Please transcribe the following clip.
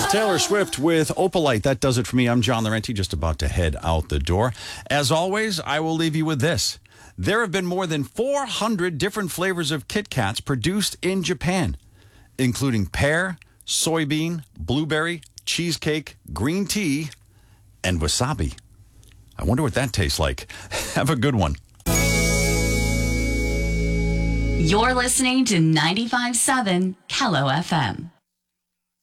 Taylor Swift with Opalite. That does it for me. I'm John Laurenti, just about to head out the door. As always, I will leave you with this. There have been more than 400 different flavors of Kit Kats produced in Japan, including pear, soybean, blueberry, cheesecake, green tea, and wasabi. I wonder what that tastes like. Have a good one. You're listening to 95.7 Kello FM.